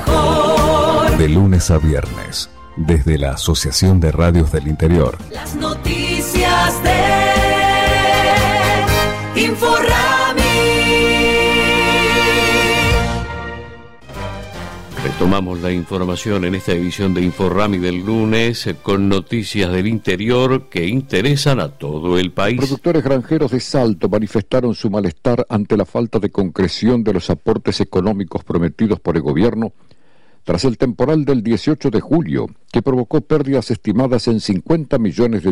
mejor. De lunes a viernes, desde la Asociación de Radios del Interior. Las noticias de Inforrami. Retomamos la información en esta edición de Inforrami del lunes con noticias del interior que interesan a todo el país. Productores granjeros de Salto manifestaron su malestar ante la falta de concreción de los aportes económicos prometidos por el gobierno tras el temporal del 18 de julio, que provocó pérdidas estimadas en $50 millones.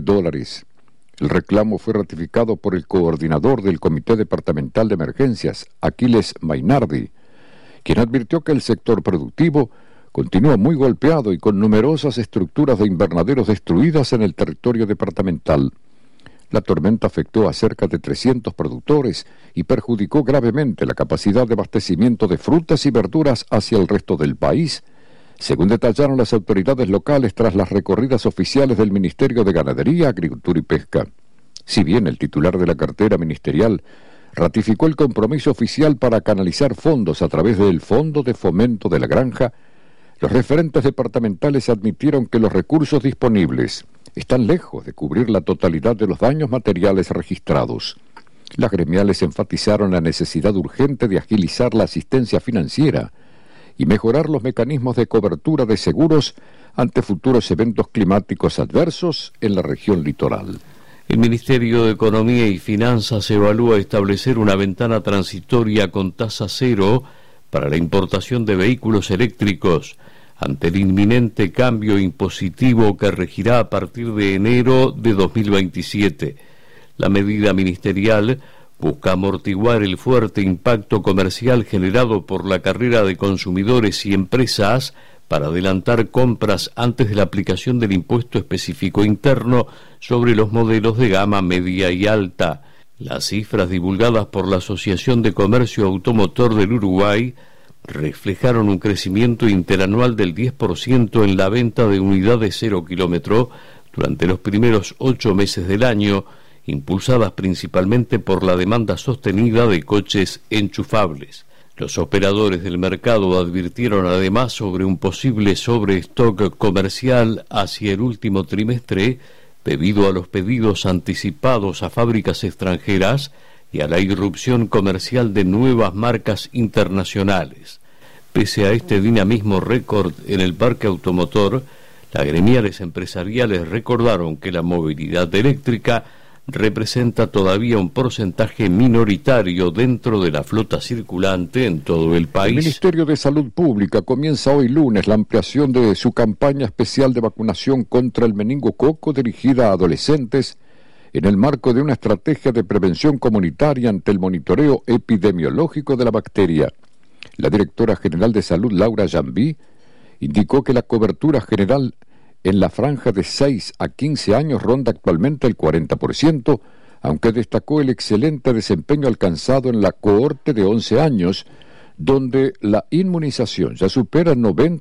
El reclamo fue ratificado por el coordinador del Comité Departamental de Emergencias, Aquiles Mainardi, quien advirtió que el sector productivo continúa muy golpeado y con numerosas estructuras de invernaderos destruidas en el territorio departamental. La tormenta afectó a cerca de 300 productores y perjudicó gravemente la capacidad de abastecimiento de frutas y verduras hacia el resto del país, según detallaron las autoridades locales tras las recorridas oficiales del Ministerio de Ganadería, Agricultura y Pesca. Si bien el titular de la cartera ministerial ratificó el compromiso oficial para canalizar fondos a través del Fondo de Fomento de la Granja, los referentes departamentales admitieron que los recursos disponibles están lejos de cubrir la totalidad de los daños materiales registrados. Las gremiales enfatizaron la necesidad urgente de agilizar la asistencia financiera y mejorar los mecanismos de cobertura de seguros ante futuros eventos climáticos adversos en la región litoral. El Ministerio de Economía y Finanzas evalúa establecer una ventana transitoria con tasa cero para la importación de vehículos eléctricos ante el inminente cambio impositivo que regirá a partir de enero de 2027. La medida ministerial busca amortiguar el fuerte impacto comercial generado por la carrera de consumidores y empresas para adelantar compras antes de la aplicación del impuesto específico interno sobre los modelos de gama media y alta. Las cifras divulgadas por la Asociación de Comercio Automotor del Uruguay reflejaron un crecimiento interanual del 10% en la venta de unidades 0 kilómetro durante los primeros 8 meses del año, impulsadas principalmente por la demanda sostenida de coches enchufables. Los operadores del mercado advirtieron además sobre un posible sobrestock comercial hacia el último trimestre debido a los pedidos anticipados a fábricas extranjeras y a la irrupción comercial de nuevas marcas internacionales. Pese a este dinamismo récord en el parque automotor, las gremiales empresariales recordaron que la movilidad eléctrica representa todavía un porcentaje minoritario dentro de la flota circulante en todo el país. El Ministerio de Salud Pública comienza hoy lunes la ampliación de su campaña especial de vacunación contra el meningococo dirigida a adolescentes en el marco de una estrategia de prevención comunitaria ante el monitoreo epidemiológico de la bacteria. La directora general de Salud, Laura Jambí, indicó que la cobertura general en la franja de 6 a 15 años ronda actualmente el 40%, aunque destacó el excelente desempeño alcanzado en la cohorte de 11 años, donde la inmunización ya supera el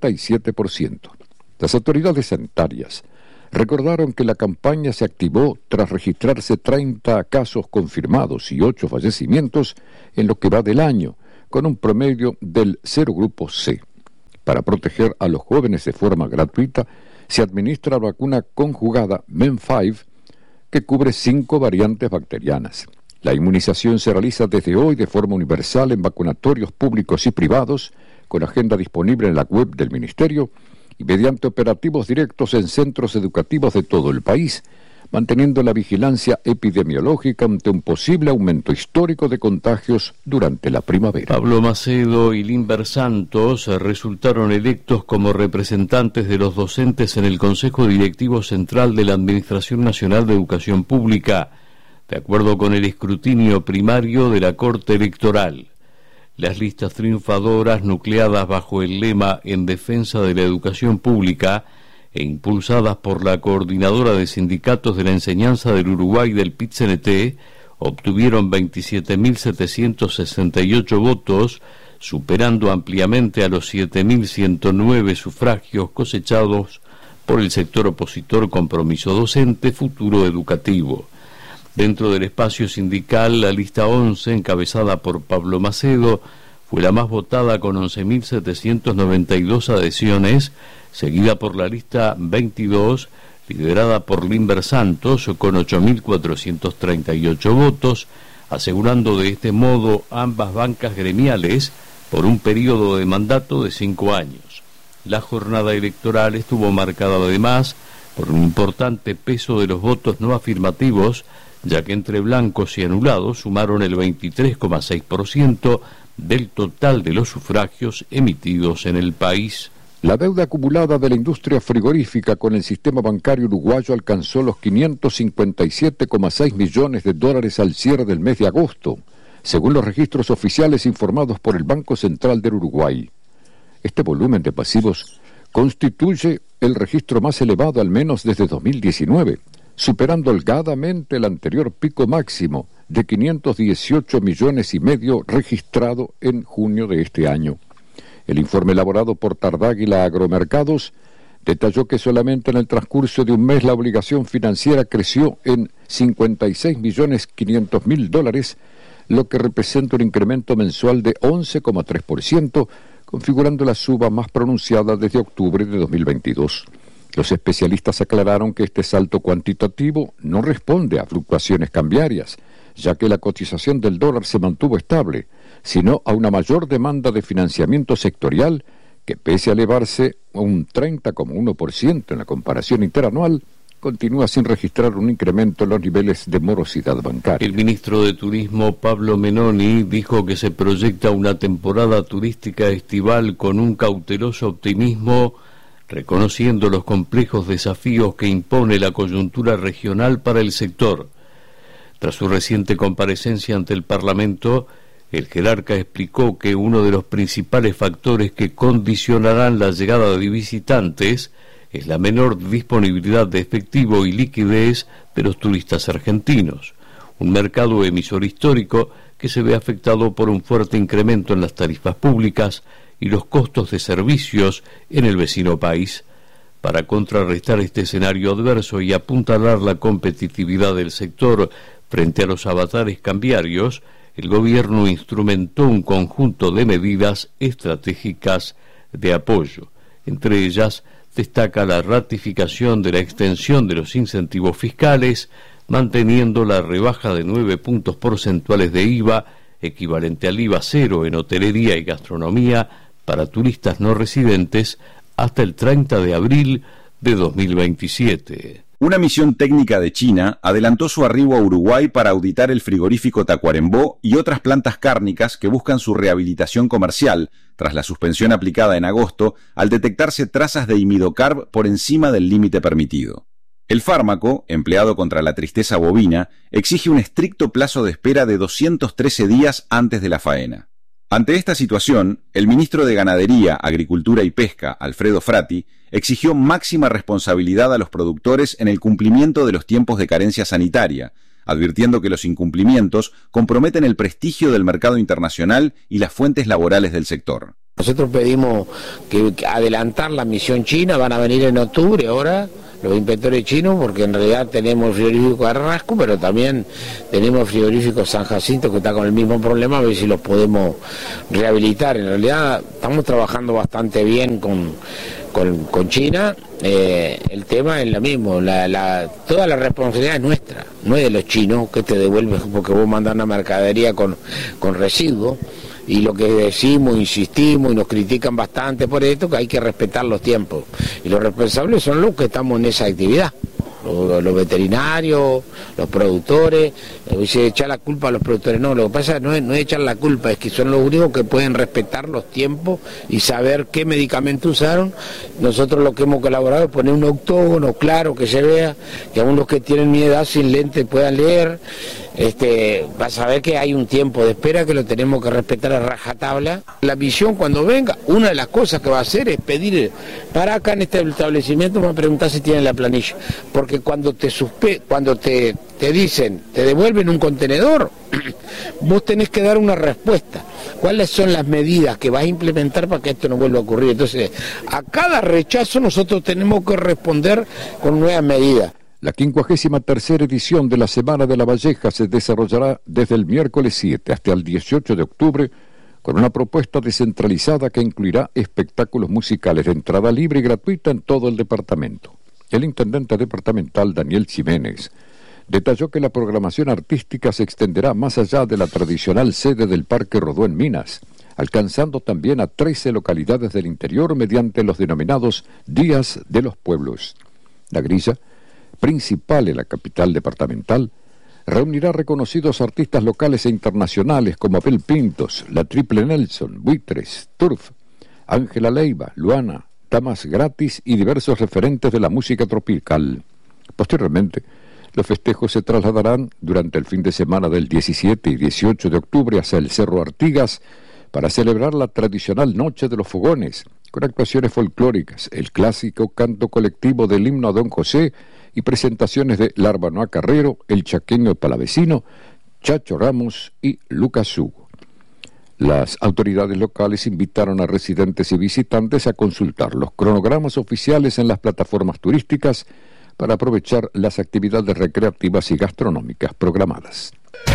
97%. Las autoridades sanitarias recordaron que la campaña se activó tras registrarse 30 casos confirmados y 8 fallecimientos en lo que va del año, con un promedio del serogrupo C. Para proteger a los jóvenes de forma gratuita, se administra la vacuna conjugada MEN5, que cubre 5 variantes bacterianas. La inmunización se realiza desde hoy de forma universal en vacunatorios públicos y privados, con agenda disponible en la web del Ministerio y mediante operativos directos en centros educativos de todo el país, manteniendo la vigilancia epidemiológica ante un posible aumento histórico de contagios durante la primavera. Pablo Macedo y Limber Santos resultaron electos como representantes de los docentes en el Consejo Directivo Central de la Administración Nacional de Educación Pública, de acuerdo con el escrutinio primario de la Corte Electoral. Las listas triunfadoras, nucleadas bajo el lema En defensa de la educación pública e impulsadas por la Coordinadora de Sindicatos de la Enseñanza del Uruguay del PIT-CNT, obtuvieron 27.768 votos, superando ampliamente a los 7.109 sufragios cosechados por el sector opositor Compromiso Docente Futuro Educativo. Dentro del espacio sindical, la lista 11, encabezada por Pablo Macedo, fue la más votada con 11.792 adhesiones, seguida por la lista 22, liderada por Limber Santos, con 8.438 votos, asegurando de este modo ambas bancas gremiales por un periodo de mandato de 5 años. La jornada electoral estuvo marcada además por un importante peso de los votos no afirmativos, ya que entre blancos y anulados sumaron el 23,6% del total de los sufragios emitidos en el país. La deuda acumulada de la industria frigorífica con el sistema bancario uruguayo alcanzó los 557,6 millones de dólares al cierre del mes de agosto, según los registros oficiales informados por el Banco Central del Uruguay. Este volumen de pasivos constituye el registro más elevado al menos desde 2019, superando holgadamente el anterior pico máximo de 518 millones y medio registrado en junio de este año. El informe elaborado por Tardáguila Agromercados detalló que solamente en el transcurso de un mes la obligación financiera creció en 56.500.000 dólares, lo que representa un incremento mensual de 11,3%, configurando la suba más pronunciada desde octubre de 2022. Los especialistas aclararon que este salto cuantitativo no responde a fluctuaciones cambiarias, ya que la cotización del dólar se mantuvo estable, sino a una mayor demanda de financiamiento sectorial que, pese a elevarse un 30,1% en la comparación interanual, continúa sin registrar un incremento en los niveles de morosidad bancaria. El ministro de Turismo, Pablo Menoni, dijo que se proyecta una temporada turística estival con un cauteloso optimismo, reconociendo los complejos desafíos que impone la coyuntura regional para el sector. Tras su reciente comparecencia ante el Parlamento, el jerarca explicó que uno de los principales factores que condicionarán la llegada de visitantes es la menor disponibilidad de efectivo y liquidez de los turistas argentinos, un mercado emisor histórico que se ve afectado por un fuerte incremento en las tarifas públicas y los costos de servicios en el vecino país. Para contrarrestar este escenario adverso y apuntalar la competitividad del sector frente a los avatares cambiarios, el gobierno instrumentó un conjunto de medidas estratégicas de apoyo. Entre ellas, destaca la ratificación de la extensión de los incentivos fiscales, manteniendo la rebaja de 9 puntos porcentuales de IVA, equivalente al IVA cero en hotelería y gastronomía, para turistas no residentes, hasta el 30 de abril de 2027. Una misión técnica de China adelantó su arribo a Uruguay para auditar el frigorífico Tacuarembó y otras plantas cárnicas que buscan su rehabilitación comercial, tras la suspensión aplicada en agosto al detectarse trazas de imidocarb por encima del límite permitido. El fármaco, empleado contra la tristeza bovina, exige un estricto plazo de espera de 213 días antes de la faena. Ante esta situación, el ministro de Ganadería, Agricultura y Pesca, Alfredo Frati, exigió máxima responsabilidad a los productores en el cumplimiento de los tiempos de carencia sanitaria, advirtiendo que los incumplimientos comprometen el prestigio del mercado internacional y las fuentes laborales del sector. Nosotros pedimos que adelantar la misión china, van a venir en octubre ahora los inspectores chinos, porque en realidad tenemos frigorífico de Carrasco, pero también tenemos frigorífico San Jacinto que está con el mismo problema, a ver si los podemos rehabilitar. En realidad estamos trabajando bastante bien con China. El tema es lo mismo, toda la responsabilidad es nuestra, no es de los chinos que te devuelven porque vos mandás una mercadería con residuos. Y lo que decimos, insistimos y nos critican bastante por esto, que hay que respetar los tiempos. Y los responsables son los que estamos en esa actividad. Los veterinarios, los productores. Se echa la culpa a los productores. No, lo que pasa no es echar la culpa, es que son los únicos que pueden respetar los tiempos y saber qué medicamento usaron. Nosotros lo que hemos colaborado es poner un octógono claro que se vea, que aún los que tienen mi edad sin lentes puedan leer. Vas a ver que hay un tiempo de espera que lo tenemos que respetar a rajatabla. La misión cuando venga, una de las cosas que va a hacer es pedir, para acá en este establecimiento, me va a preguntar si tienen la planilla, porque cuando te dicen, te devuelven un contenedor, vos tenés que dar una respuesta. ¿Cuáles son las medidas que vas a implementar para que esto no vuelva a ocurrir? Entonces, a cada rechazo nosotros tenemos que responder con nuevas medidas. La 53ª edición de la Semana de la Valleja se desarrollará desde el miércoles 7 hasta el 18 de octubre, con una propuesta descentralizada que incluirá espectáculos musicales de entrada libre y gratuita en todo el departamento. El intendente departamental Daniel Ximénez detalló que la programación artística se extenderá más allá de la tradicional sede del Parque Rodó en Minas, alcanzando también a 13 localidades del interior mediante los denominados Días de los Pueblos. La grilla, principal en la capital departamental, reunirá reconocidos artistas locales e internacionales como Abel Pintos, La Triple Nelson, Buitres, Turf, Ángela Leiva, Luana, Damas Gratis y diversos referentes de la música tropical. Posteriormente, los festejos se trasladarán durante el fin de semana del 17 y 18 de octubre hacia el Cerro Artigas para celebrar la tradicional Noche de los Fogones, con actuaciones folclóricas, el clásico canto colectivo del himno a Don José y presentaciones de Larbanoa Carrero, El Chaqueño Palavecino, Chacho Ramos y Lucas Hugo. Las autoridades locales invitaron a residentes y visitantes a consultar los cronogramas oficiales en las plataformas turísticas para aprovechar las actividades recreativas y gastronómicas programadas.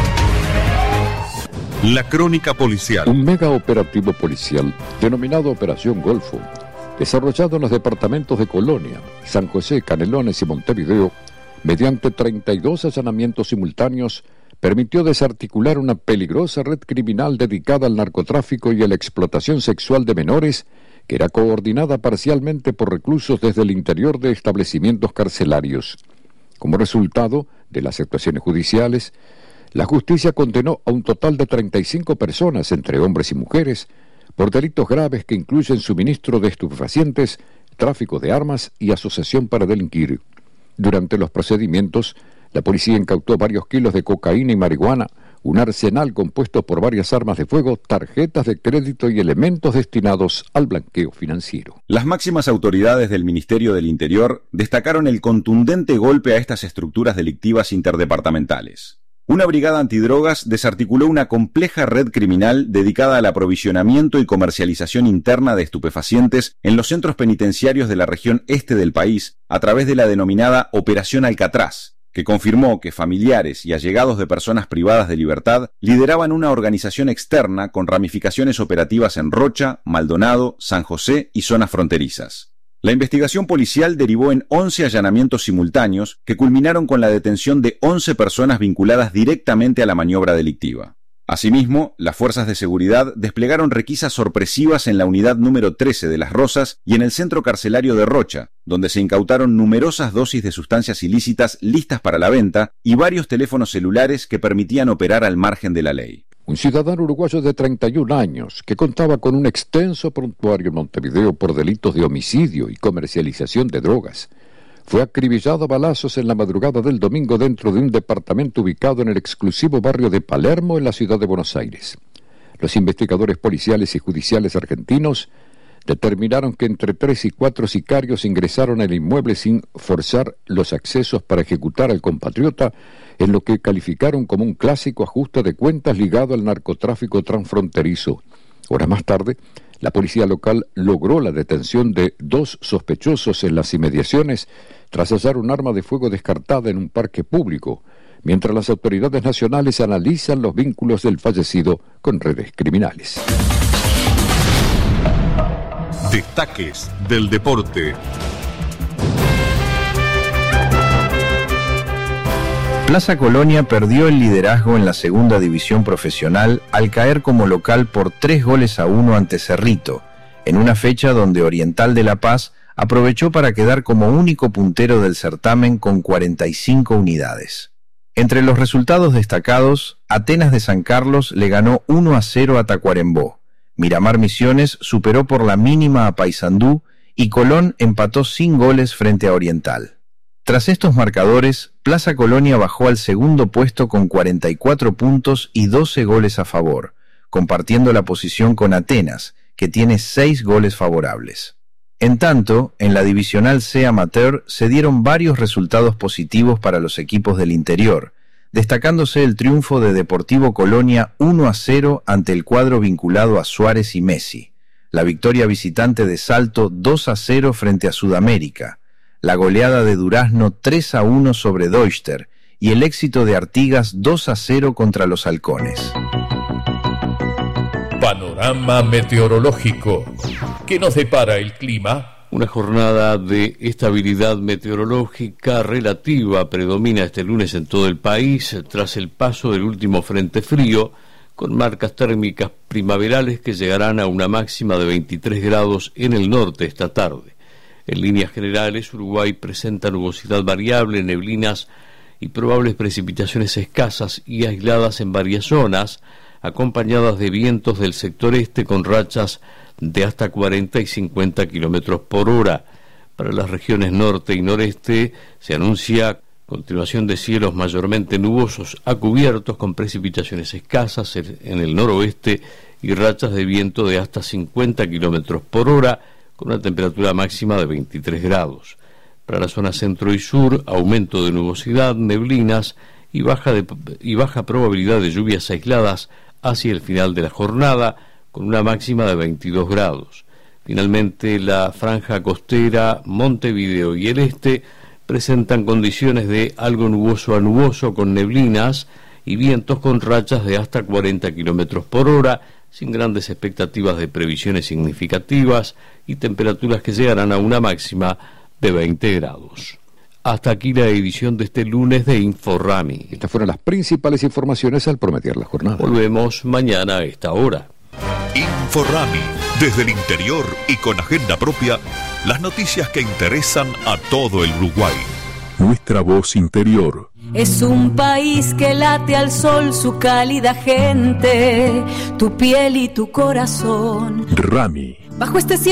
La crónica policial. Un mega operativo policial, denominado Operación Golfo, desarrollado en los departamentos de Colonia, San José, Canelones y Montevideo, mediante 32 allanamientos simultáneos, permitió desarticular una peligrosa red criminal dedicada al narcotráfico y a la explotación sexual de menores, que era coordinada parcialmente por reclusos desde el interior de establecimientos carcelarios. Como resultado de las actuaciones judiciales, la justicia condenó a un total de 35 personas, entre hombres y mujeres, por delitos graves que incluyen suministro de estupefacientes, tráfico de armas y asociación para delinquir. Durante los procedimientos, la policía incautó varios kilos de cocaína y marihuana, un arsenal compuesto por varias armas de fuego, tarjetas de crédito y elementos destinados al blanqueo financiero. Las máximas autoridades del Ministerio del Interior destacaron el contundente golpe a estas estructuras delictivas interdepartamentales. Una brigada antidrogas desarticuló una compleja red criminal dedicada al aprovisionamiento y comercialización interna de estupefacientes en los centros penitenciarios de la región este del país a través de la denominada Operación Alcatraz, que confirmó que familiares y allegados de personas privadas de libertad lideraban una organización externa con ramificaciones operativas en Rocha, Maldonado, San José y zonas fronterizas. La investigación policial derivó en 11 allanamientos simultáneos que culminaron con la detención de 11 personas vinculadas directamente a la maniobra delictiva. Asimismo, las fuerzas de seguridad desplegaron requisas sorpresivas en la unidad número 13 de Las Rosas y en el centro carcelario de Rocha, donde se incautaron numerosas dosis de sustancias ilícitas listas para la venta y varios teléfonos celulares que permitían operar al margen de la ley. Un ciudadano uruguayo de 31 años, que contaba con un extenso prontuario en Montevideo por delitos de homicidio y comercialización de drogas, fue acribillado a balazos en la madrugada del domingo dentro de un departamento ubicado en el exclusivo barrio de Palermo, en la ciudad de Buenos Aires. Los investigadores policiales y judiciales argentinos determinaron que entre 3 y 4 sicarios ingresaron al inmueble sin forzar los accesos para ejecutar al compatriota, en lo que calificaron como un clásico ajuste de cuentas ligado al narcotráfico transfronterizo. Horas más tarde, la policía local logró la detención de 2 sospechosos en las inmediaciones tras hallar un arma de fuego descartada en un parque público, mientras las autoridades nacionales analizan los vínculos del fallecido con redes criminales. Destaques del deporte. Plaza Colonia perdió el liderazgo en la segunda división profesional al caer como local por 3-1 ante Cerrito, en una fecha donde Oriental de La Paz aprovechó para quedar como único puntero del certamen con 45 unidades. Entre los resultados destacados, Atenas de San Carlos le ganó 1-0 a Tacuarembó, Miramar Misiones superó por la mínima a Paysandú y Colón empató sin goles frente a Oriental. Tras estos marcadores, Plaza Colonia bajó al segundo puesto con 44 puntos y 12 goles a favor, compartiendo la posición con Atenas, que tiene 6 goles favorables. En tanto, en la Divisional C Amateur se dieron varios resultados positivos para los equipos del interior, destacándose el triunfo de Deportivo Colonia 1-0 ante el cuadro vinculado a Suárez y Messi, la victoria visitante de Salto 2-0 frente a Sudamérica, la goleada de Durazno 3-1 sobre Deuster y el éxito de Artigas 2-0 contra los Halcones. Panorama meteorológico. ¿Qué nos depara el clima? Una jornada de estabilidad meteorológica relativa predomina este lunes en todo el país tras el paso del último frente frío, con marcas térmicas primaverales que llegarán a una máxima de 23 grados en el norte esta tarde. En líneas generales, Uruguay presenta nubosidad variable, neblinas y probables precipitaciones escasas y aisladas en varias zonas, acompañadas de vientos del sector este con rachas de hasta 40 y 50 kilómetros por hora. Para las regiones norte y noreste se anuncia continuación de cielos mayormente nubosos a cubiertos con precipitaciones escasas en el noroeste y rachas de viento de hasta 50 kilómetros por hora con una temperatura máxima de 23 grados. Para la zona centro y sur, aumento de nubosidad, neblinas y baja probabilidad de lluvias aisladas hacia el final de la jornada, con una máxima de 22 grados. Finalmente, la franja costera, Montevideo y el este presentan condiciones de algo nuboso a nuboso con neblinas y vientos con rachas de hasta 40 kilómetros por hora, sin grandes expectativas de previsiones significativas y temperaturas que llegarán a una máxima de 20 grados. Hasta aquí la edición de este lunes de Inforrami. Estas fueron las principales informaciones al promediar la jornada. Volvemos mañana a esta hora. Inforrami, desde el interior y con agenda propia, las noticias que interesan a todo el Uruguay. Nuestra voz interior. Es un país que late al sol su cálida gente, tu piel y tu corazón. Rami. Bajo este cielo